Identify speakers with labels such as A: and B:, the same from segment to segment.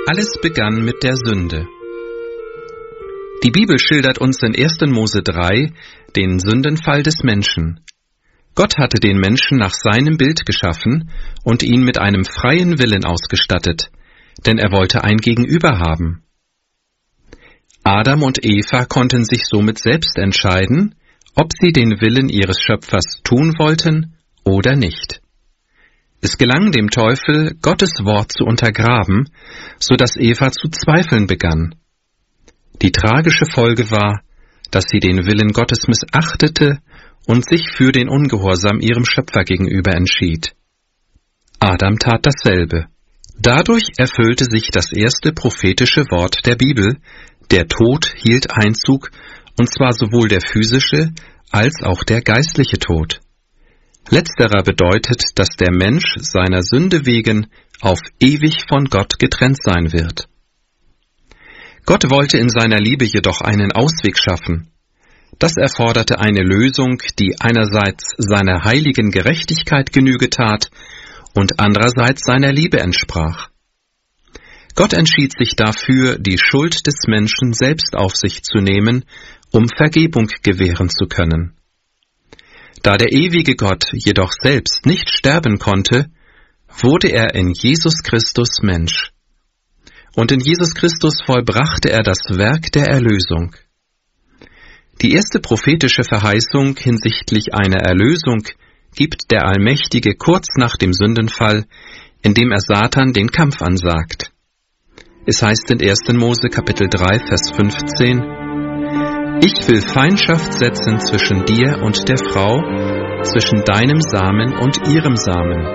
A: Alles begann mit der Sünde. Die Bibel schildert uns in 1. Mose 3 den Sündenfall des Menschen. Gott hatte den Menschen nach seinem Bild geschaffen und ihn mit einem freien Willen ausgestattet, denn er wollte ein Gegenüber haben. Adam und Eva konnten sich somit selbst entscheiden, ob sie den Willen ihres Schöpfers tun wollten oder nicht. Es gelang dem Teufel, Gottes Wort zu untergraben, so dass Eva zu zweifeln begann. Die tragische Folge war, dass sie den Willen Gottes missachtete und sich für den Ungehorsam ihrem Schöpfer gegenüber entschied. Adam tat dasselbe. Dadurch erfüllte sich das erste prophetische Wort der Bibel: Der Tod hielt Einzug, und zwar sowohl der physische als auch der geistliche Tod. Letzterer bedeutet, dass der Mensch seiner Sünde wegen auf ewig von Gott getrennt sein wird. Gott wollte in seiner Liebe jedoch einen Ausweg schaffen. Das erforderte eine Lösung, die einerseits seiner heiligen Gerechtigkeit Genüge tat und andererseits seiner Liebe entsprach. Gott entschied sich dafür, die Schuld des Menschen selbst auf sich zu nehmen, um Vergebung gewähren zu können. Da der ewige Gott jedoch selbst nicht sterben konnte, wurde er in Jesus Christus Mensch. Und in Jesus Christus vollbrachte er das Werk der Erlösung. Die erste prophetische Verheißung hinsichtlich einer Erlösung gibt der Allmächtige kurz nach dem Sündenfall, indem er Satan den Kampf ansagt. Es heißt in 1. Mose Kapitel 3, Vers 15: Ich will Feindschaft setzen zwischen dir und der Frau, zwischen deinem Samen und ihrem Samen.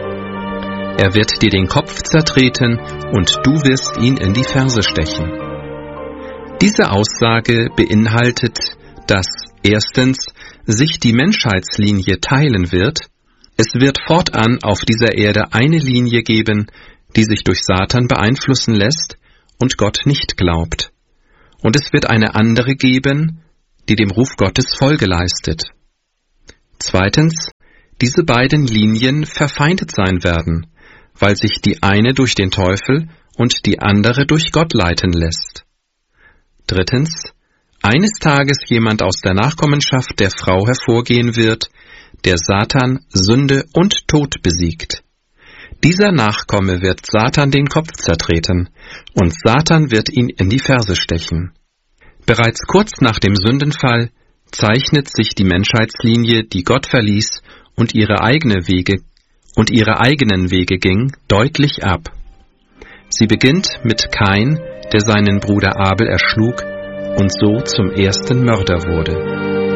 A: Er wird dir den Kopf zertreten, und du wirst ihn in die Ferse stechen. Diese Aussage beinhaltet, dass erstens sich die Menschheitslinie teilen wird. Es wird fortan auf dieser Erde eine Linie geben, die sich durch Satan beeinflussen lässt und Gott nicht glaubt. Und es wird eine andere geben, die dem Ruf Gottes Folge leistet. Zweitens, diese beiden Linien verfeindet sein werden, weil sich die eine durch den Teufel und die andere durch Gott leiten lässt. Drittens, eines Tages jemand aus der Nachkommenschaft der Frau hervorgehen wird, der Satan, Sünde und Tod besiegt. Dieser Nachkomme wird Satan den Kopf zertreten, und Satan wird ihn in die Ferse stechen. Bereits kurz nach dem Sündenfall zeichnet sich die Menschheitslinie, die Gott verließ und ihre eigenen Wege ging, deutlich ab. Sie beginnt mit Kain, der seinen Bruder Abel erschlug und so zum ersten Mörder wurde.